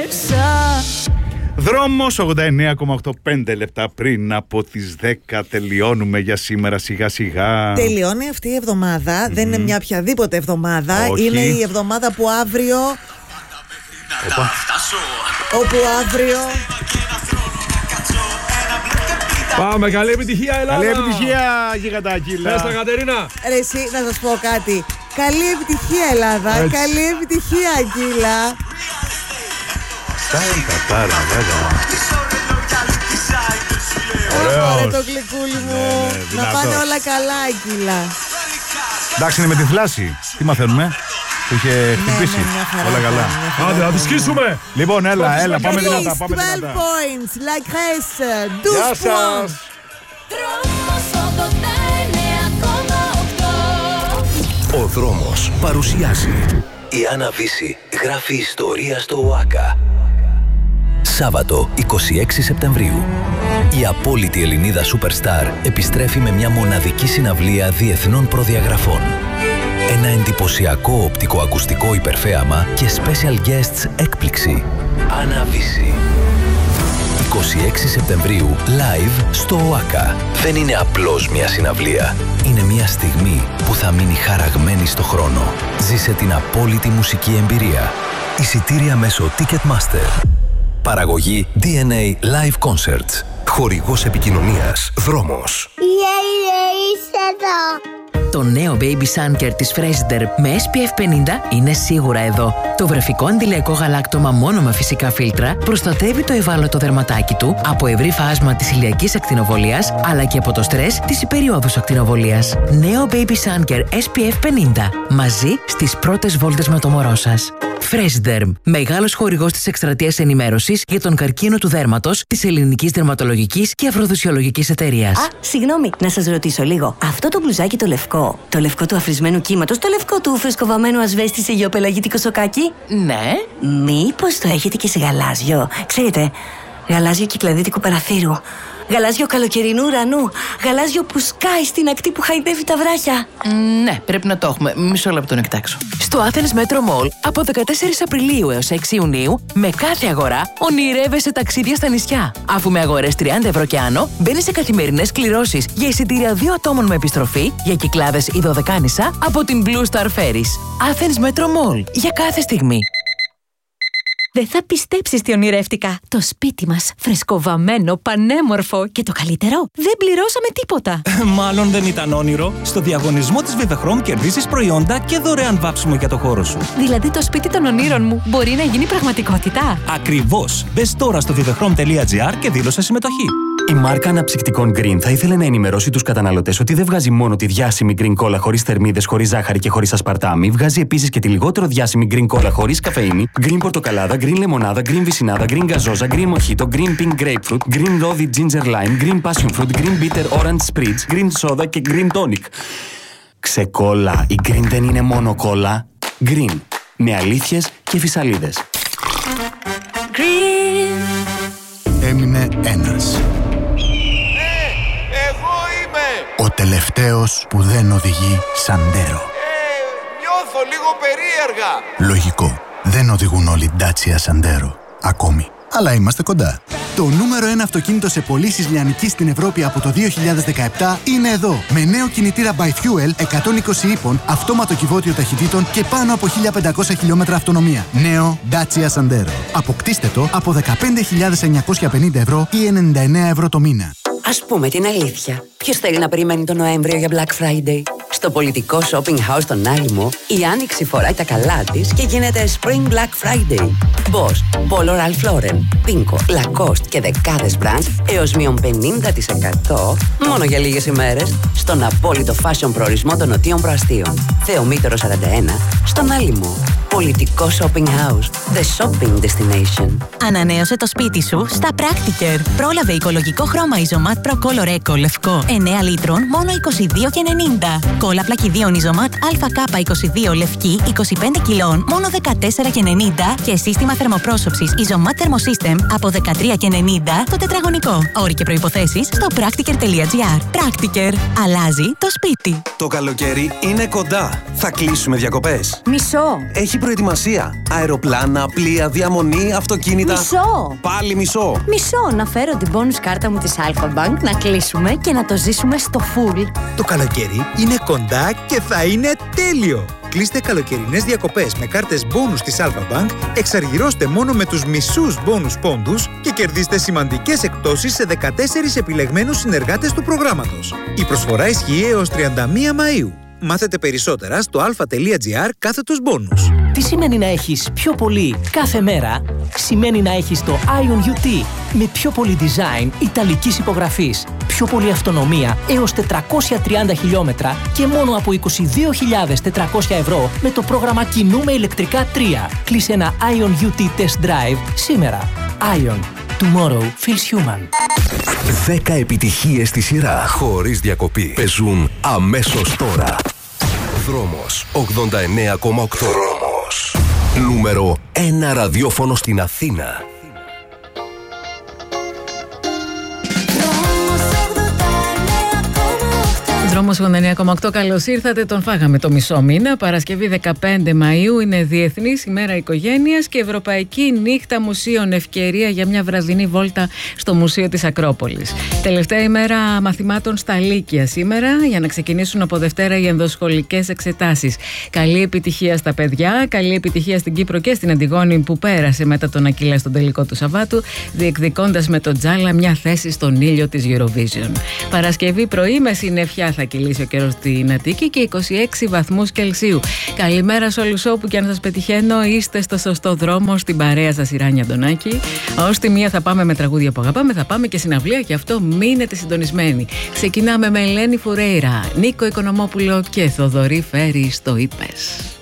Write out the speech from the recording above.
Δρόμος 89,8, 5 λεπτά πριν από τις 10 τελειώνουμε για σήμερα σιγά σιγά. Τελειώνει αυτή η εβδομάδα, δεν είναι μια οποιαδήποτε εβδομάδα. Όχι. Είναι η εβδομάδα που αύριο... Όπου αύριο... Πάμε, καλή επιτυχία Ελλάδα! Καλή επιτυχία γιγαντάκιλα. Πες τα, Κατερίνα! Ρε εσύ, να σας πω κάτι. Καλή επιτυχία Ελλάδα, Έτσι. καλή επιτυχία Αγγίλα. Κατάρα, βέβαια. Ωραία το γλυκούλι μου. Ναι, Να πάνε όλα καλά Αγγίλα. Εντάξει, είναι με τη θλάση. Τι μαθαίνουμε? Που είχε χτυπήσει. μια χαρά, Όλα καλά. μια χαρά. Άντε, να τη σκίσουμε! Λοιπόν, έλα, πάμε Please, δυνατά. 12 Πάμε δυνατά. points, la Grèce, 12 Γεια points. σας. Ο Δρόμος παρουσιάζει. Η Άννα Βύση γράφει ιστορία στο ΟΑΚΑ. Σάββατο 26 Σεπτεμβρίου. Η απόλυτη Ελληνίδα Superstar επιστρέφει με μια μοναδική συναυλία διεθνών προδιαγραφών. Ένα εντυπωσιακό οπτικοακουστικό υπερθέαμα και special guests έκπληξη. Άννα Βύση. 26 Σεπτεμβρίου, live στο ΟΑΚΑ. Δεν είναι απλώς μια συναυλία. Είναι μια στιγμή που θα μείνει χαραγμένη στο χρόνο. Ζήσε την απόλυτη μουσική εμπειρία. Εισιτήρια μέσω Ticketmaster. Παραγωγή DNA Live Concerts. Χορηγός επικοινωνίας Δρόμος. Είσαι εδώ. Το νέο Baby Sun Care της Freshder με SPF 50 είναι σίγουρα εδώ. Το βρεφικό αντιλιακό γαλάκτωμα μόνο με φυσικά φίλτρα προστατεύει το ευάλωτο δερματάκι του από ευρύ φάσμα της ηλιακής ακτινοβολίας αλλά και από το στρες της υπεριόδους ακτινοβολίας. Νέο Baby Sun Care SPF 50. Μαζί στις πρώτες βόλτες με το μωρό σας. Freshderm, μεγάλος χορηγός της εκστρατείας ενημέρωσης για τον καρκίνο του δέρματος της Ελληνικής Δερματολογικής και Αφροδισιολογικής Εταιρείας. Α, συγγνώμη, να σας ρωτήσω λίγο. Αυτό το μπλουζάκι το λευκό του αφρισμένου κύματος, το λευκό του φρεσκοβαμένου ασβέστη σε γεωπελαγίτικο σοκάκι. Ναι. Μήπως το έχετε και σε γαλάζιο? Ξέρετε, γαλάζιο κυκλαδίτικου παραθύρου. Γαλάζιο καλοκαιρινού ουρανού. Γαλάζιο που σκάει στην ακτή που χαϊδεύει τα βράχια. Ναι, πρέπει να το έχουμε. Μισό λεπτό να κοιτάξω. Στο Athens Metro Mall από 14 Απριλίου έως 6 Ιουνίου, με κάθε αγορά ονειρεύεσαι ταξίδια στα νησιά. Αφού με αγορές 30 ευρώ και άνω, μπαίνεις σε καθημερινές κληρώσεις για εισιτήρια 2 ατόμων με επιστροφή για κυκλάδες ή δωδεκάνησα από την Blue Star Ferries. Athens Metro Mall. Για κάθε στιγμή. Δεν θα πιστέψεις τι ονειρεύτηκα. Το σπίτι μας, φρεσκοβαμμένο, πανέμορφο και το καλύτερο, δεν πληρώσαμε τίποτα. Μάλλον δεν ήταν όνειρο. Στο διαγωνισμό της Vivechrome κερδίσεις προϊόντα και δωρεάν βάψιμο για το χώρο σου. Δηλαδή το σπίτι των ονείρων μου μπορεί να γίνει πραγματικότητα. Ακριβώς. Μπες τώρα στο vivechrome.gr και δήλωσε συμμετοχή. Η μάρκα αναψυκτικών Green θα ήθελε να ενημερώσει τους καταναλωτές ότι δεν βγάζει μόνο τη διάσημη Green Cola χωρίς θερμίδες, χωρίς ζάχαρη και χωρίς ασπαρτάμι, βγάζει επίσης και τη λιγότερο διάσημη Green Cola χωρίς καφεΐνη, Green Πορτοκαλάδα, Green Λεμονάδα, Green Βυσσινάδα, Green Γκαζόζα, Green Mojito, Green Pink Grapefruit, Green Rosy Ginger Lime, Green Passion Fruit, Green Bitter Orange Spritz, Green Soda και Green Tonic. Ξεκόλα, η Green δεν είναι μόνο κόλλα. Green, με αλήθειες και φυσαλίδες. Έμεινε ένας. Εγώ είμαι! Ο τελευταίος που δεν οδηγεί Σαντέρο. Νιώθω λίγο περίεργα. Λογικό. Δεν οδηγούν όλοι Dacia Sandero. Ακόμη. Αλλά είμαστε κοντά. Το νούμερο 1 αυτοκίνητο σε πωλήσεις λιανικής στην Ευρώπη από το 2017 είναι εδώ. Με νέο κινητήρα by Fuel 120 ύπων, αυτόματο κυβότιο ταχυτήτων και πάνω από 1500 χιλιόμετρα αυτονομία. Νέο Dacia Sandero. Αποκτήστε το από 15.950 ευρώ ή 99 ευρώ το μήνα. Ας πούμε την αλήθεια. Ποιος θέλει να περιμένει τον Νοέμβριο για Black Friday? Στο πολιτικό shopping house στον Άλυμο, η Άνοιξη φοράει τα καλά της και γίνεται Spring Black Friday. Boss, Polo Ralph Lauren, Pinko, Lacoste και δεκάδες brands έως μείον 50% μόνο για λίγες ημέρες στον απόλυτο fashion προορισμό των Νοτίων Προαστίων. Θεομήτωρο 41, στον Άλυμο. Πολιτικό shopping house. The shopping destination. Ανανέωσε το σπίτι σου στα Practiker. Πρόλαβε οικολογικό χρώμα Isomat Pro Color Eco λευκό 9 λίτρων μόνο 22,90. Κόλλα πλακιδίων Isomat ΑΚ22 λευκή 25 κιλών μόνο 14,90 και σύστημα θερμοπρόσωψης Isomat Thermosystem από 13,90 το τετραγωνικό. Όροι και προϋποθέσεις στο practiker.gr. Practiker. Αλλάζει το σπίτι. Το καλοκαίρι είναι κοντά. Θα κλείσουμε διακοπές. Μισό. Έχει Μισή προετοιμασία. Αεροπλάνα, πλοία, διαμονή, αυτοκίνητα. Μισό! Πάλι μισό. Μισό, να φέρω την bonus κάρτα μου της Alpha Bank, να κλείσουμε και να το ζήσουμε στο full. Το καλοκαίρι είναι κοντά και θα είναι τέλειο! Κλείστε καλοκαιρινές διακοπές με κάρτες bonus της Alpha Bank, εξαργυρώστε μόνο με τους μισούς bonus πόντους και κερδίστε σημαντικές εκπτώσεις σε 14 επιλεγμένους συνεργάτες του προγράμματος. Η προσφορά ισχύει έως 31 Μαΐου. Μάθετε περισσότερα στο alpha.gr/bonus. Τι σημαίνει να έχεις πιο πολύ κάθε μέρα? Σημαίνει να έχεις το Ion UT με πιο πολύ design ιταλικής υπογραφής, πιο πολύ αυτονομία έως 430 χιλιόμετρα και μόνο από 22.400 ευρώ με το πρόγραμμα Κινούμε ηλεκτρικά 3. Κλείσε ένα Ion UT Test Drive σήμερα. Ion. Tomorrow feels human. 10 επιτυχίες στη σειρά χωρίς διακοπή παίζουν αμέσως τώρα. Δρόμος 89,8. Δρόμος. Νούμερο 1 ραδιόφωνο στην Αθήνα. Δρόμος 89,8. Καλώς ήρθατε. Τον φάγαμε το μισό μήνα. Παρασκευή 15 Μαΐου είναι Διεθνής ημέρα οικογένειας και Ευρωπαϊκή νύχτα μουσείων. Ευκαιρία για μια βραδινή βόλτα στο Μουσείο της Ακρόπολης. Τελευταία ημέρα μαθημάτων στα Λύκεια σήμερα για να ξεκινήσουν από Δευτέρα οι ενδοσχολικές εξετάσεις. Καλή επιτυχία στα παιδιά. Καλή επιτυχία στην Κύπρο και στην Αντιγόνη που πέρασε μετά τον Ακιλλέα στον τελικό του Σαββάτου, διεκδικώντας με τον Τζάλα μια θέση στον ήλιο της Eurovision. Παρασκευή πρωί με συννεφιά θα κυλήσει ο καιρός στην Αττική και 26 βαθμούς Κελσίου. Καλημέρα σε όλους όπου και αν σας πετυχαίνω, είστε στο σωστό δρόμο, στην παρέα σας η Ράνια Αντωνάκη. Ως τη μία θα πάμε με τραγούδια που αγαπάμε, θα πάμε και συναυλία, και αυτό μείνετε συντονισμένοι. Ξεκινάμε με Ελένη Φουρέιρα, Νίκο Οικονομόπουλο και Θοδωρή Φέρη στο Είπες.